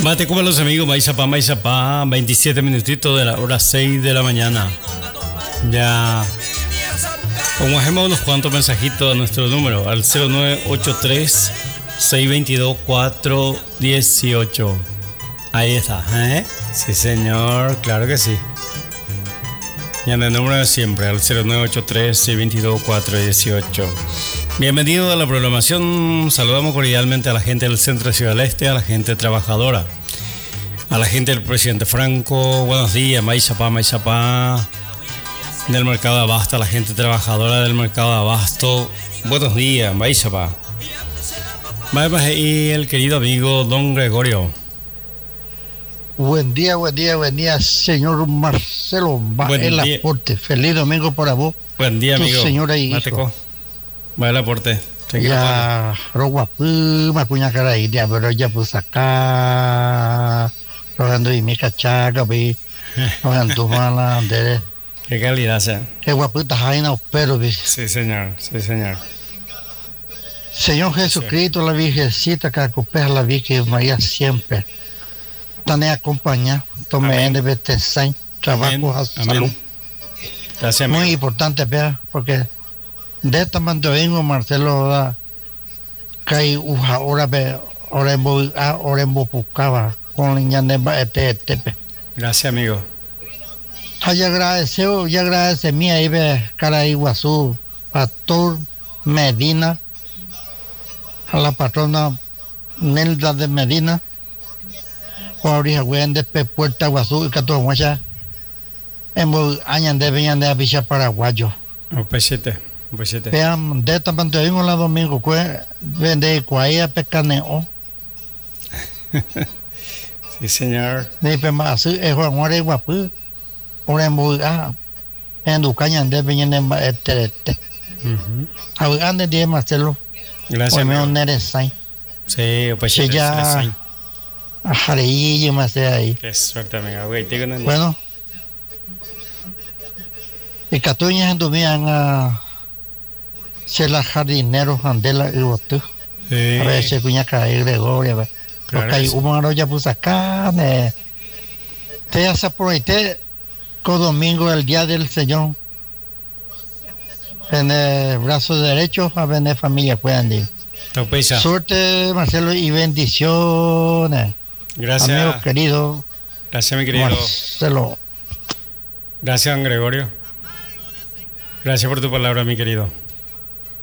Mate como los amigos, Maizapá, 27 minutitos de la hora 6 de la mañana. Ya. Como hacemos unos cuantos mensajitos a nuestro número, al 0983-622-418. Ahí está, ¿eh? Sí, señor, claro que sí. Y en el número de siempre, al 0983-622-418. Bienvenido a la programación. Saludamos cordialmente a la gente del Centro de Ciudad del Este, a la gente trabajadora, a la gente del presidente Franco. Buenos días, Maizapá. Del mercado de Abasto, a la gente trabajadora del mercado de Abasto. Buenos días, Maizapá. Y el querido amigo Don Gregorio. Buen día, señor Marcelo. Va el aporte. Feliz domingo para vos. Buen día, amigo. Señora y Mateco. Va el aporte. Ya, roguapú, macuña cara idea, pero ya pues acá, rogando y mi cachaca, vi, rogando mala, de. Qué calidad sea. Qué guapita jaina, pero vi. Sí, señor, sí, señor. Señor Jesucristo, sí. La Virgencita que acompaña a la Virgen María siempre. Tane acompaña, tome NBT Saint, trabajo a salud. Gracias, amigo. Muy importante, vea, porque de esta manera vengo, Marcelo, da que ahora en buscaba con niña de Gracias, amigo. Ay, agradece mí ahí ve cara Iguazú, Pastor Medina, a la patrona Nelda de Medina, ahorita güey de Puerta Iguazú y que todo mucha en años de venían de Avisha Paraguayo. Un pesete. Vean, de esta parte vengo la domingo, vende cuaya pecaneo. Sí, señor. De pemas, es Juan guapo. Ahora en Ducaña de venían de este. Antes de Marcelo. Gracias, amigo. Sí, pues ya. A Jareillo más ahí. Qué suerte, amigo. Bueno. Y Catuñas en Dumían a ser la jardineros Andela y Botú. A ver si cuña cae Gregorio. Porque hay un arroyo pues acá. Te hace por ahí con domingo el día del Señor. En el brazo derecho a ver familia puedan ir. Suerte, Marcelo, y bendiciones. Gracias. Amigo querido. Gracias, mi querido Marcelo. Gracias, don Gregorio. Gracias por tu palabra, mi querido.